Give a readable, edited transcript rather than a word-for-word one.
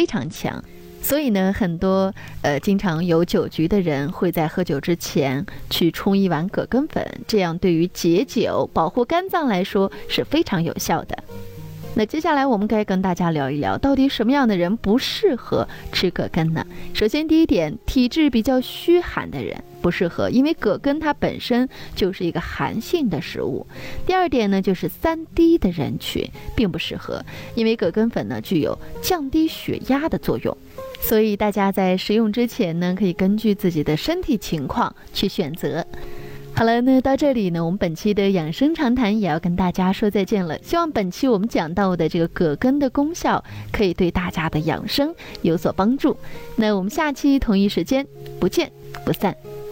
非常强。所以呢，很多经常有酒局的人会在喝酒之前去冲一碗葛根粉，这样对于解酒、保护肝脏来说是非常有效的。那接下来我们该跟大家聊一聊，到底什么样的人不适合吃葛根呢？首先第一点，体质比较虚寒的人不适合，因为葛根它本身就是一个寒性的食物。第二点呢，就是3低的人群并不适合，因为葛根粉呢具有降低血压的作用。所以大家在食用之前呢，可以根据自己的身体情况去选择。好了，那到这里呢，我们本期的养生常谈也要跟大家说再见了。希望本期我们讲到的这个葛根的功效，可以对大家的养生有所帮助。那我们下期同一时间不见不散。